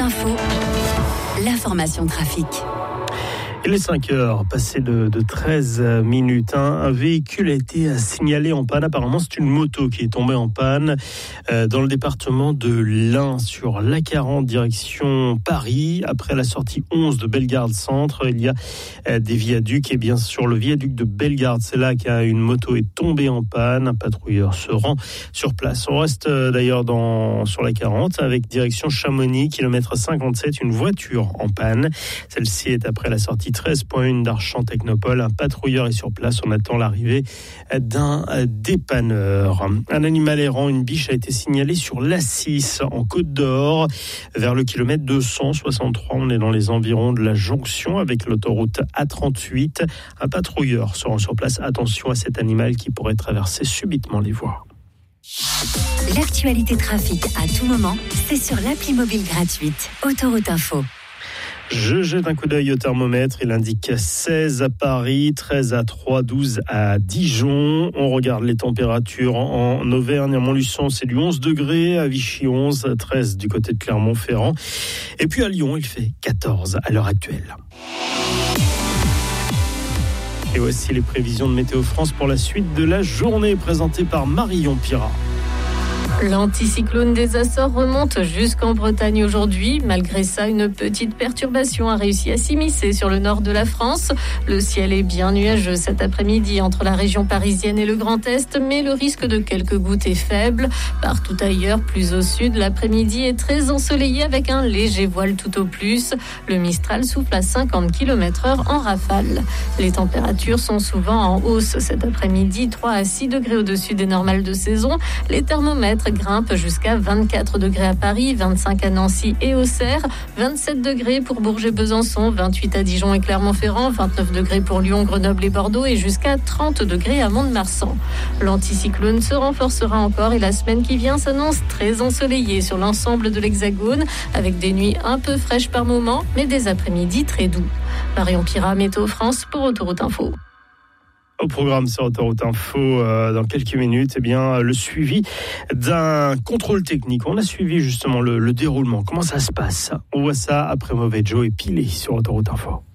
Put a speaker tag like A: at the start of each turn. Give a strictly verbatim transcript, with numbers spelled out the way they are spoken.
A: Info, l'information trafic.
B: Il est cinq heures, passé de, de treize minutes. Hein. Un véhicule a été signalé en panne. Apparemment, c'est une moto qui est tombée en panne euh, dans le département de l'Ain, sur l'A quarante, direction Paris. Après la sortie onze de Bellegarde Centre, il y a euh, des viaducs. Et bien sûr, le viaduc de Bellegarde, c'est là qu'une moto est tombée en panne. Un patrouilleur se rend sur place. On reste euh, d'ailleurs dans, sur l'A quarante avec direction Chamonix, kilomètre cinquante-sept, une voiture en panne. Celle-ci est après la sortie treize point un d'Archamps Technopole. Un patrouilleur est sur place. On attend l'arrivée d'un dépanneur. Un animal errant, une biche, a été signalée sur l'A six en Côte d'Or, vers le kilomètre deux cent soixante-trois. On est dans les environs de la jonction avec l'autoroute A trente-huit. Un patrouilleur se rend sur place. Attention à cet animal qui pourrait traverser subitement les voies.
A: L'actualité trafic à tout moment, c'est sur l'appli mobile gratuite Autoroute Info.
B: Je jette un coup d'œil au thermomètre. Il indique seize à Paris, treize à Troyes, douze à Dijon. On regarde les températures en Auvergne. À Montluçon, c'est du onze degrés. À Vichy, onze, treize du côté de Clermont-Ferrand. Et puis à Lyon, il fait quatorze à l'heure actuelle. Et voici les prévisions de Météo France pour la suite de la journée, présentées par Marion Pirat.
C: L'anticyclone des Açores remonte jusqu'en Bretagne aujourd'hui. Malgré ça, une petite perturbation a réussi à s'immiscer sur le nord de la France. Le ciel est bien nuageux cet après-midi entre la région parisienne et le Grand Est, mais le risque de quelques gouttes est faible. Partout ailleurs, plus au sud, l'après-midi est très ensoleillé avec un léger voile tout au plus. Le Mistral souffle à cinquante kilomètres heure en rafale. Les températures sont souvent en hausse cet après-midi, trois à six degrés au-dessus des normales de saison. Les thermomètres grimpe jusqu'à vingt-quatre degrés à Paris, vingt-cinq à Nancy et Auxerre, vingt-sept degrés pour Bourges et Besançon, vingt-huit à Dijon et Clermont-Ferrand, vingt-neuf degrés pour Lyon, Grenoble et Bordeaux et jusqu'à trente degrés à Mont-de-Marsan. L'anticyclone se renforcera encore et la semaine qui vient s'annonce très ensoleillée sur l'ensemble de l'Hexagone, avec des nuits un peu fraîches par moments, mais des après-midi très doux. Marion Pirat, Météo France pour Autoroute Info.
B: Au programme sur Autoroute Info, euh, dans quelques minutes, eh bien, le suivi d'un contrôle technique. On a suivi justement le, le déroulement. Comment ça se passe ? On voit ça après Mauvais Joe et Pilé sur Autoroute Info.